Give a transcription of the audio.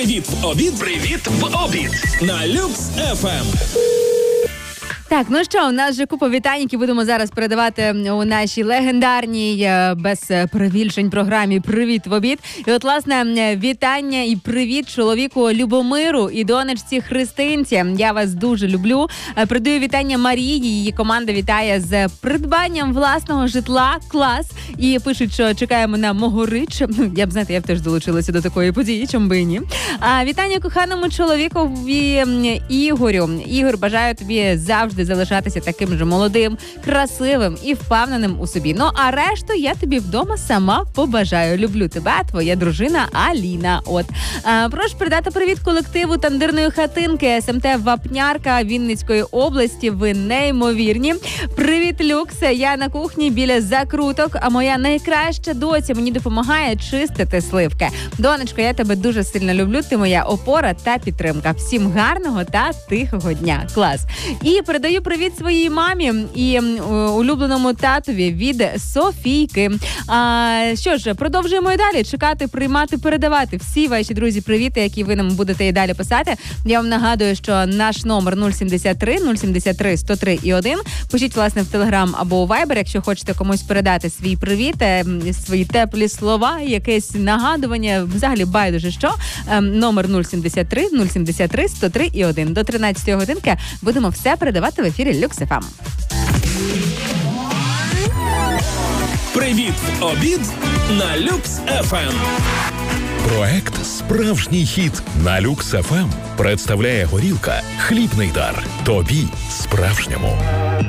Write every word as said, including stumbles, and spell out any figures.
Привіт в обід. Привіт в обід. На Люкс еф ем. Так, ну що, у нас же купа вітань, які будемо зараз передавати у нашій легендарній, без перебільшень, програмі «Привіт в обід». І от, власне, вітання і привіт чоловіку Любомиру і донечці Христинці. Я вас дуже люблю. Передаю вітання Марії, її команда вітає з придбанням власного житла. Клас! І пишуть, що чекаємо на Могорич. Я б, знаєте, я б теж долучилася до такої події, чому би і ні. А вітання коханому чоловікові Ігорю. Ігор, бажаю тобі завжди залишатися таким же молодим, красивим і впевненим у собі. Ну, а решту я тобі вдома сама побажаю. Люблю тебе, твоя дружина Аліна. От. А, прошу передати привіт колективу тандирної хатинки СМТ Вапнярка Вінницької області. Ви неймовірні. Привіт, Люкс. Я на кухні біля закруток, а моя найкраща доця мені допомагає чистити сливки. Донечко, я тебе дуже сильно люблю. Ти моя опора та підтримка. Всім гарного та тихого дня. Клас. І передаю привіт своїй мамі і улюбленому татові від Софійки. А, що ж, продовжуємо і далі чекати, приймати, передавати всі ваші друзі привіти, які ви нам будете і далі писати. Я вам нагадую, що наш номер нуль сімдесят три нуль сімдесят три сто три і один. Пишіть, власне, в Телеграм або у Вайбер, якщо хочете комусь передати свій привіт, свої теплі слова, якесь нагадування, взагалі байдуже що. Номер нуль сімдесят три нуль сімдесят три сто три і один. До тринадцятої годинки будемо все передавати в ефірі Люкс еф ем. Привіт в обід на Люкс еф ем. Проект «Справжній хіт» на Люкс еф ем представляє горілка «Хлібний дар». Тобі справжньому.